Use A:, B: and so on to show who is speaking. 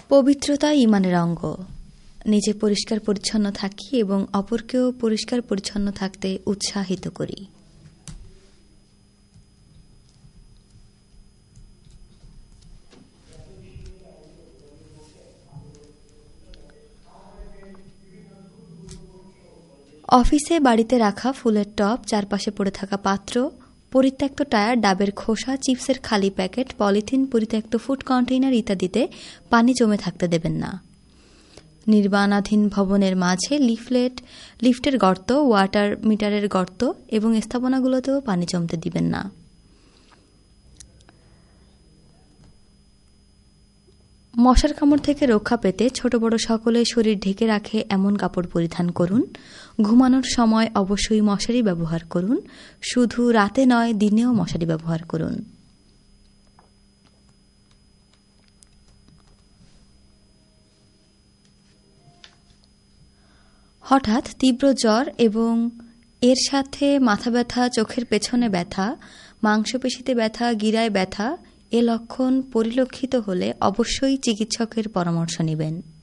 A: পবিত্রতা ঈমানের অঙ্গ। নিজে পরিষ্কার পরিচ্ছন্ন থাকি এবং অপরকেও পরিষ্কার পরিচ্ছন্ন থাকতে উৎসাহিত করি। অফিসে বাড়িতে রাখা ফুলের টব, চারপাশে পড়ে থাকা পাত্র, পরিত্যক্ত টায়ার, ডাবের খোসা, চিপসের খালি প্যাকেট, পলিথিন, পরিত্যক্ত ফুড কন্টেইনার ইত্যাদিতে পানি জমে থাকতে দেবেন না। নির্মাণাধীন ভবনের মাঝে লিফটের গর্ত, ওয়াটার মিটারের গর্ত এবং স্থাপনাগুলোতেও পানি জমতে দিবেন না। মশার কামড় থেকে রক্ষা পেতে ছোট বড় সকলে শরীর ঢেকে রাখে এমন কাপড় পরিধান করুন। ঘুমানোর সময় অবশ্যই মশারি ব্যবহার করুন। শুধু রাতে নয়, দিনেও মশারি ব্যবহার করুন। হঠাৎ তীব্র জ্বর এবং এর সাথে মাথা ব্যথা, চোখের পেছনে ব্যথা, মাংসপেশিতে ব্যথা, গিরায় ব্যথা এ লক্ষণ পরিলক্ষিত হলে অবশ্যই চিকিৎসকের পরামর্শ নেবেন।